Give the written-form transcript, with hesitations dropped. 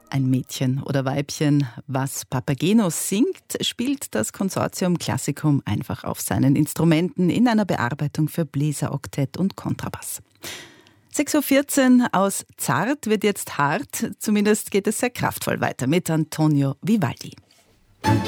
Ein Mädchen oder Weibchen, was Papageno singt, spielt das Consortium Classicum einfach auf seinen Instrumenten in einer Bearbeitung für Bläser, Oktett und Kontrabass. 6:14 Uhr, aus Zart wird jetzt hart, zumindest geht es sehr kraftvoll weiter mit Antonio Vivaldi.